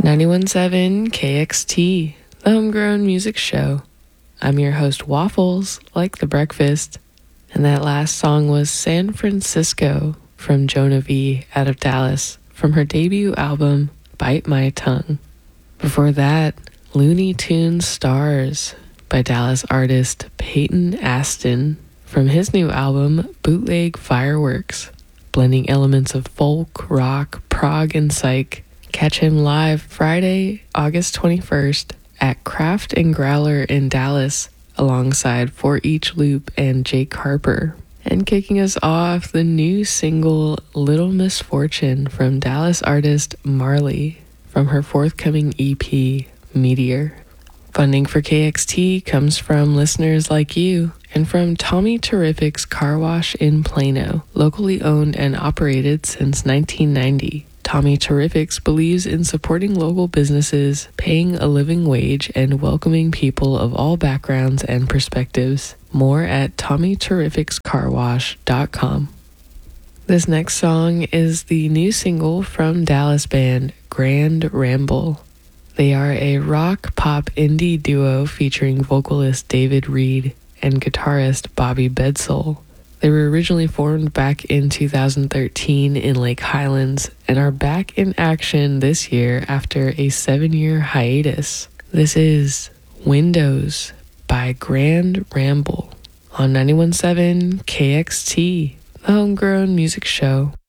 91.7 KXT, the Homegrown Music Show. I'm your host, Waffles, like the breakfast. And that last song was San Francisco from Jonah V out of Dallas from her debut album, Bite My Tongue. Before that, Looney Tunes Stars by Dallas artist Peyton Aston from his new album, Bootleg Fireworks, blending elements of folk, rock, prog, and psych. Catch him live Friday, August 21st at Craft and Growler in Dallas alongside For Each Loop and Jake Harper. And kicking us off, the new single Little Misfortune from Dallas artist Marley from her forthcoming EP, Meteor. Funding for KXT comes from listeners like you and from Tommy Terrific's Car Wash in Plano, locally owned and operated since 1990. Tommy Terrifics believes in supporting local businesses, paying a living wage, and welcoming people of all backgrounds and perspectives. More at TommyTerrificsCarWash.com. This next song is the new single from Dallas band Grand Ramble. They are a rock pop indie duo featuring vocalist David Reed and guitarist Bobby Bedsole. They were originally formed back in 2013 in Lake Highlands and are back in action this year after a 7-year hiatus. This is Windows by Grand Ramble on 91.7 KXT, the Homegrown Music Show.